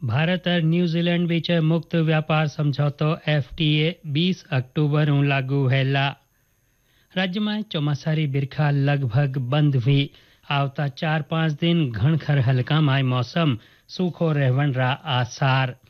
भारत और न्यूजीलैंड बीच मुक्त व्यापार समझौतो FTA 20 अक्टूबर लागू हैला। राज्य में ચોમાસારી बिरखा लगभग बंद हुई। आवता 4-5 दिन घणखर हल्का माय मौसम सूखो रहवन रा आसार।